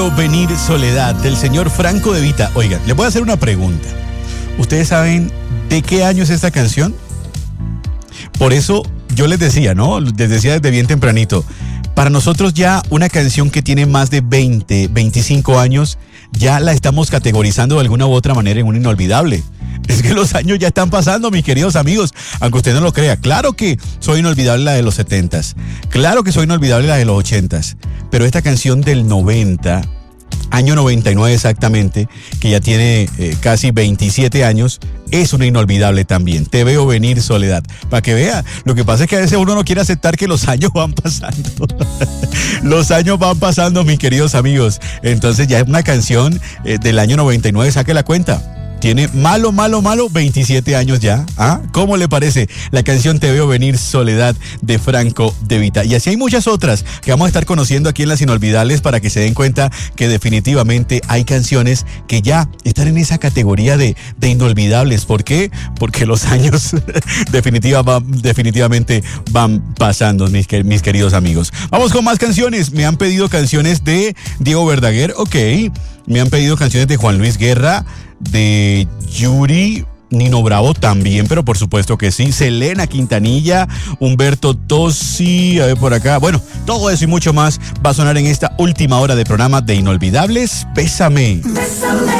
veo venir soledad, del señor Franco De Vita. Oigan, les voy a hacer una pregunta. ¿Ustedes saben de qué año es esta canción? Por eso yo les decía, ¿no? Les decía desde bien tempranito. Para nosotros ya una canción que tiene más de 20, 25 años, ya la estamos categorizando de alguna u otra manera en un inolvidable. Es que los años ya están pasando, mis queridos amigos, aunque usted no lo crea. Claro que soy inolvidable la de los 70s, claro que soy inolvidable la de los 80s, pero esta canción del 90, año 99 exactamente, que ya tiene casi 27 años, es una inolvidable también. Te veo venir soledad. Para que vea, lo que pasa es que a veces uno no quiere aceptar que los años van pasando. Los años van pasando, mis queridos amigos. Entonces ya es una canción del año 99, saque la cuenta. Tiene malo, 27 años ya. ¿Ah? ¿Cómo le parece la canción Te veo venir soledad de Franco De Vita? Y así hay muchas otras que vamos a estar conociendo aquí en Las Inolvidables para que se den cuenta que definitivamente hay canciones que ya están en esa categoría de inolvidables. ¿Por qué? Porque los años definitivamente van pasando, mis queridos amigos. Vamos con más canciones. Me han pedido canciones de Diego Verdaguer, ok. Me han pedido canciones de Juan Luis Guerra, de Yuri, Nino Bravo también, pero por supuesto que sí. Selena Quintanilla, Humberto Tossi, a ver por acá. Bueno, todo eso y mucho más va a sonar en esta última hora de programa de Inolvidables. Bésame. Bésame.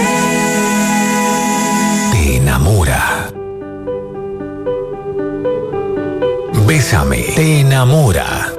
Te enamora. Bésame. Te enamora.